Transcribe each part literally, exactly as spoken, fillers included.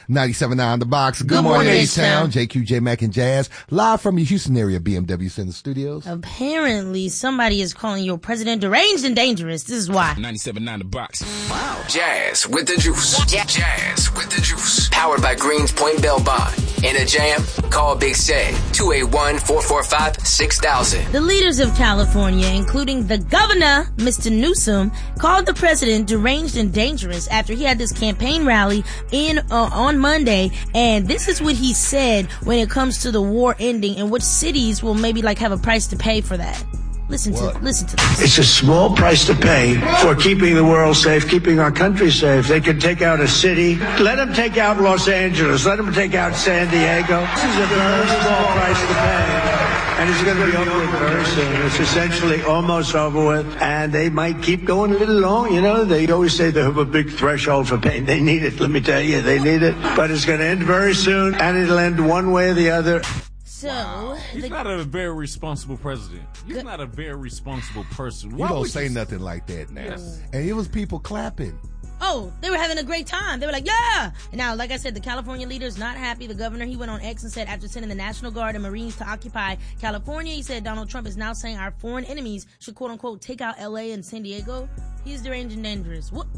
ninety-seven point nine The Box. Good, Good morning, morning, H-Town. H-Town. J Q, J Mac, and Jazz. Live from your Houston area B M W Center Studios. Apparently, somebody is calling your president deranged and dangerous. This is why. ninety-seven point nine The Box. Wow. Jazz with the juice. Jazz with the juice. Powered by Greens Point Bell Bond. In a jam? Call Big Say. two eight one, four four five, six thousand. The leaders of California, including the governor, Mister Newsom, called the president deranged and dangerous after he had this campaign rally in uh, on Monday. And this is what he said when it comes to the war ending and which cities will maybe like have a price to pay for that. Listen to What? listen to this. It's a small price to pay for keeping the world safe, keeping our country safe. They can take out a city. Let them take out Los Angeles. Let them take out San Diego. This is a very small price to pay. And it's going to be over with very soon. It's essentially almost over with. And they might keep going a little long. You know, they always say they have a big threshold for pain. They need it. Let me tell you, they need it. But it's going to end very soon. And it'll end one way or the other. So He's the, not a very responsible president. He's not a very responsible person. You Why don't would say you- nothing like that now. Yes. And it was people clapping. oh, they were having a great time. They were like, yeah. And now, like I said, the California leader's not happy. The governor, he went on X and said after sending the National Guard and Marines to occupy California, he said Donald Trump is now saying our foreign enemies should quote unquote take out L A and San Diego. He's deranged and dangerous. What?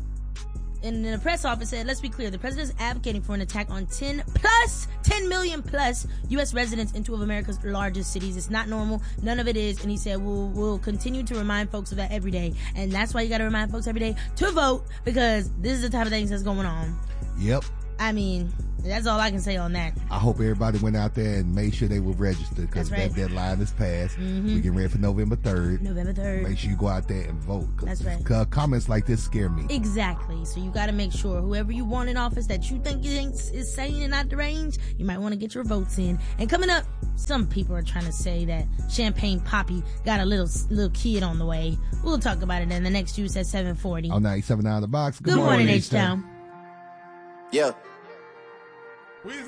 And then the press office said, let's be clear, the president is advocating for an attack on ten plus, ten million plus U S residents in two of America's largest cities. It's not normal. None of it is. And he said, we'll, we'll continue to remind folks of that every day. And that's why you got to remind folks every day to vote, because this is the type of things that's going on. Yep. I mean, that's all I can say on that. I hope everybody went out there and made sure they were registered, because That's right. that deadline is passed. Mhm. We get ready for November third. November third. Make sure you go out there and vote. 'Cause That's right. c- Comments like this scare me. Exactly. So you got to make sure whoever you want in office that you think is, is sane and not deranged, you might want to get your votes in. And coming up, some people are trying to say that Champagne Poppy got a little little kid on the way. We'll talk about it in the next juice at seven forty. On ninety-seven point nine The Box. Good morning, H-Town. Yeah.